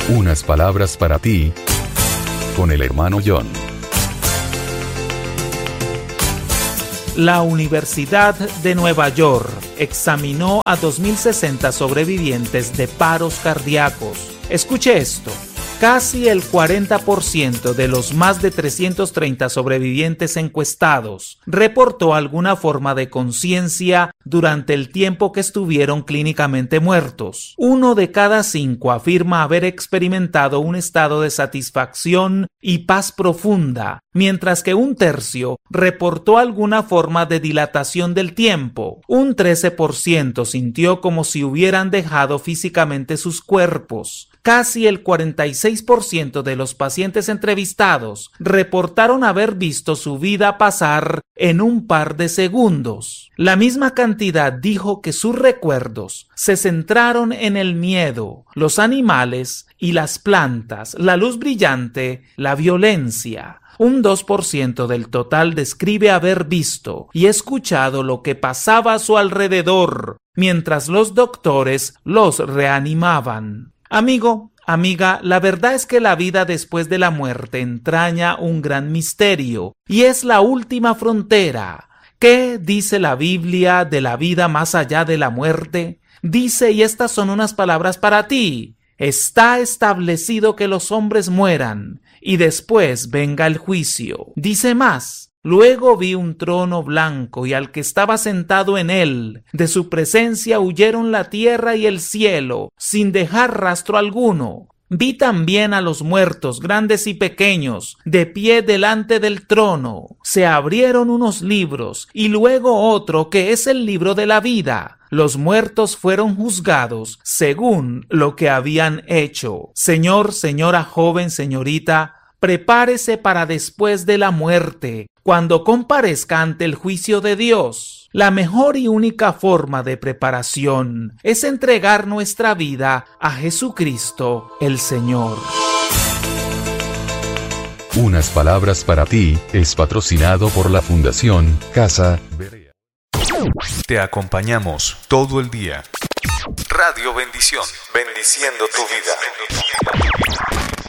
Unas palabras para ti, con el hermano John. La Universidad de Nueva York examinó a 2.060 sobrevivientes de paros cardíacos. Escuche esto. Casi el 40% de los más de 330 sobrevivientes encuestados reportó alguna forma de conciencia durante el tiempo que estuvieron clínicamente muertos. 1 de cada 5 afirma haber experimentado un estado de satisfacción y paz profunda, mientras que 1/3 reportó alguna forma de dilatación del tiempo. Un 13% sintió como si hubieran dejado físicamente sus cuerpos. Casi el 46% de los pacientes entrevistados reportaron haber visto su vida pasar en un par de segundos. La misma cantidad dijo que sus recuerdos se centraron en el miedo, los animales y las plantas, la luz brillante, la violencia. Un 2% del total describe haber visto y escuchado lo que pasaba a su alrededor, mientras los doctores los reanimaban. Amigo, amiga, la verdad es que la vida después de la muerte entraña un gran misterio y es la última frontera. ¿Qué dice la Biblia de la vida más allá de la muerte? Dice, y estas son unas palabras para ti: está establecido que los hombres mueran y después venga el juicio. Dice más. Luego vi un trono blanco y al que estaba sentado en él. De su presencia huyeron la tierra y el cielo, sin dejar rastro alguno. Vi también a los muertos, grandes y pequeños, de pie delante del trono. Se abrieron unos libros y luego otro que es el libro de la vida. Los muertos fueron juzgados según lo que habían hecho. Señor, señora joven, señorita, prepárese para después de la muerte, cuando comparezca ante el juicio de Dios. La mejor y única forma de preparación es entregar nuestra vida a Jesucristo el Señor. Unas palabras para ti es patrocinado por la Fundación Casa Berea. Te acompañamos todo el día. Radio Bendición, bendiciendo tu vida.